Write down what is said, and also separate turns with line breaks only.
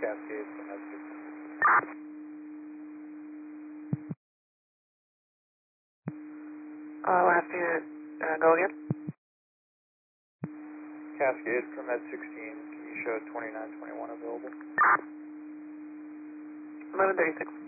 Cascade from Med 16.
I'll have to go again.
Cascade from Med 16, can you show 2921 available?
1136.